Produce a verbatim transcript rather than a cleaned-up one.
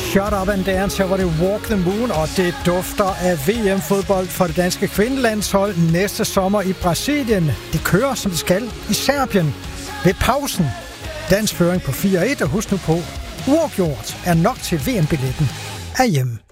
Shut Up and Dance, her var det Walk the Moon, og det dufter af V M-fodbold for det danske kvindelandshold næste sommer i Brasilien. Det kører, som det skal, i Serbien. Ved pausen, dansk føring på fire et, og husk nu på, uafgjort er nok til V M-billetten af hjemme.